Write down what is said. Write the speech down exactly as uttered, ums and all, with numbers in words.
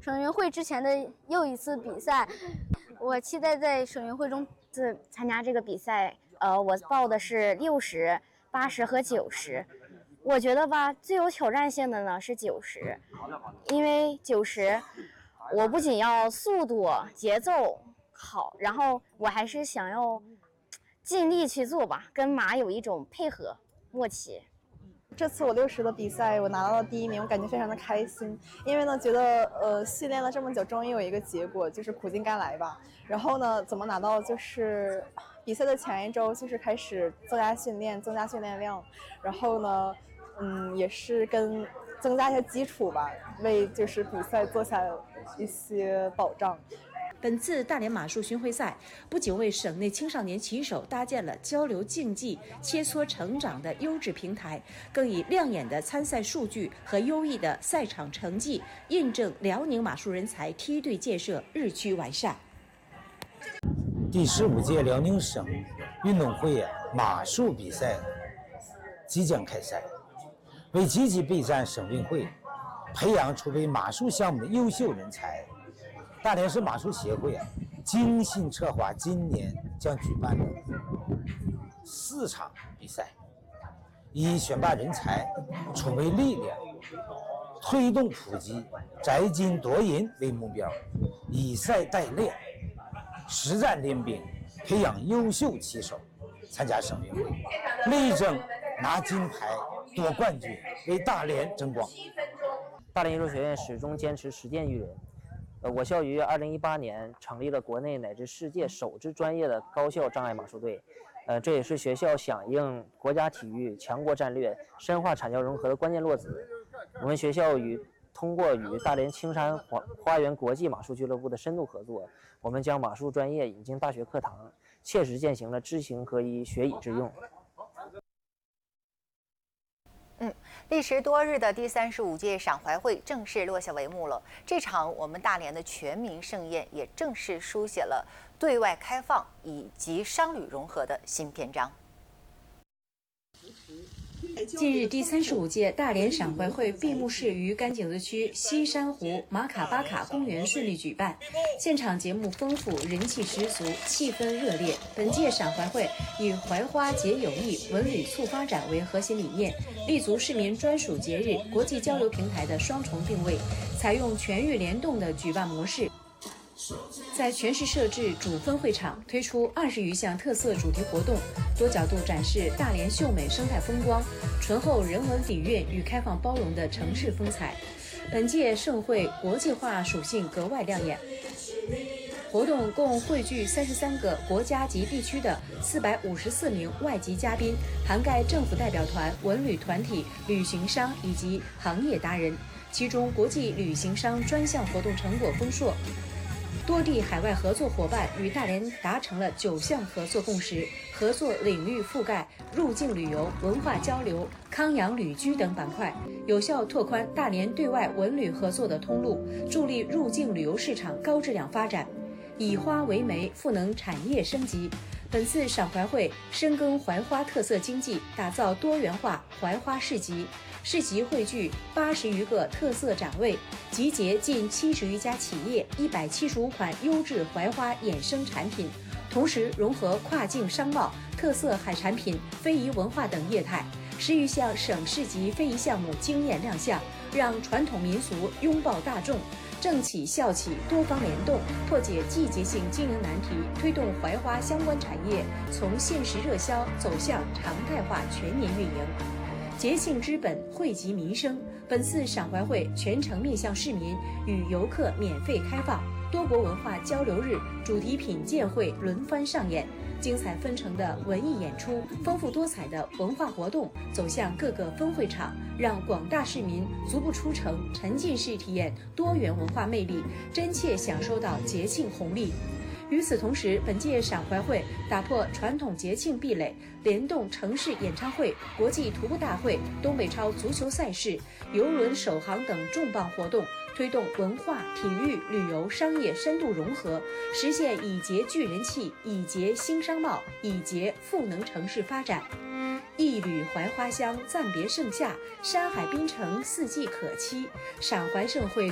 省运会之前的又一次比赛，我期待在省运会中自参加这个比赛。呃，我报的是六十、八十和九十。我觉得吧，最有挑战性的呢是九十，因为九十，我不仅要速度、节奏好，然后我还是想要尽力去做吧，跟马有一种配合默契。 这次我六十的比赛，我拿到了第一名，我感觉非常的开心，因为呢，觉得呃训练了这么久，终于有一个结果，就是苦尽甘来吧。然后呢，怎么拿到？就是比赛的前一周，就是开始增加训练，增加训练量，然后呢，嗯，也是跟增加一些基础吧，为就是比赛做下一些保障。 本次大连马术巡回赛不仅为省内青少年骑手搭建了交流竞技、切磋成长的优质平台，更以亮眼的参赛数据和优异的赛场成绩，印证辽宁马术人才梯队建设日趋完善。 第十五届辽宁省运动会马术比赛即将开赛，为积极备战省运会，培养储备马术项目的优秀人才，大连市马术协会啊，精心策划今年将举办的四场比赛，以选拔人才、储备力量、推动普及、摘金夺银为目标，以赛代练，实战练兵，培养优秀骑手，参加省运会，力争拿金牌、夺冠军，为大连争光。 大连艺术学院始终坚持实践育人。呃，我校于二零一八年成立了国内乃至世界首支专业的高校障碍马术队，呃，这也是学校响应国家体育强国战略、深化产教融合的关键落子。我们学校与通过与大连青山花花园国际马术俱乐部的深度合作，我们将马术专业引进大学课堂，切实践行了知行合一、学以致用。 嗯，历时多日的第三十五届赏怀会正式落下帷幕了。这场我们大连的全民盛宴也正式书写了对外开放以及商旅融合的新篇章。 近日，第三十五届大连赏怀会闭幕式于甘井子区西山湖马卡巴卡公园顺利举办，现场节目丰富，人气十足，气氛热烈。本届赏怀会以怀花结友谊、文旅促发展为核心理念，立足市民专属节日、国际交流平台的双重定位，采用全域联动的举办模式。在全市设置主分会场，推出二十余项特色主题活动，多角度展示大连秀美生态风光、醇厚人文底蕴与开放包容的城市风采。本届盛会国际化属性格外亮眼，活动共汇聚三十三个国家及地区的四百五十四名外籍嘉宾，涵盖政府代表团、文旅团体、旅行商以及行业达人。其中，国际旅行商专项活动成果丰硕。多地海外合作伙伴与大连达成了九项合作共识，合作领域覆盖入境旅游、文化交流、康养旅居等板块，有效拓宽大连对外文旅合作的通路，助力入境旅游市场高质量发展，以花为媒，赋能产业升级。本次赏怀会深耕槐花特色经济，打造多元化槐花市集。市集汇聚八十余个特色展位，集结近七十余家企业、一百七十五款优质槐花衍生产品，同时融合跨境商贸、特色海产品、非遗文化等业态，十余项省市级非遗项目惊艳亮相，让传统民俗拥抱大众。政企校企多方联动，破解季节性经营难题，推动槐花相关产业从限时热销走向常态化全年运营。节庆之本惠及民生，本次赏怀会全程面向市民，与游客免费开放，多国文化交流日、主题品鉴会轮番上演，精彩纷呈的文艺演出、丰富多彩的文化活动走向各个分会场，让广大市民足不出城，沉浸式体验多元文化魅力，真切享受到节庆红利。与此同时，本届赏怀会打破传统节庆壁垒，联动城市演唱会、国际徒步大会、东北超足球赛事、邮轮首航等重磅活动，推动文化、体育、旅游、商业深度融合，实现以节聚人气、以节兴商贸、以节赋能城市发展。一缕槐花香，暂别盛夏，山海滨城四季可期。赏怀盛会